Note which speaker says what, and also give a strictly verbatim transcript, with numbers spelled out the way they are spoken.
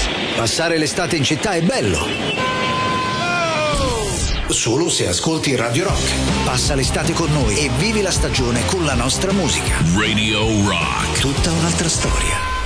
Speaker 1: Passare l'estate in città è bello. Solo se ascolti Radio Rock. Passa l'estate con noi e vivi la stagione con la nostra musica.
Speaker 2: Radio Rock.
Speaker 1: Tutta un'altra storia.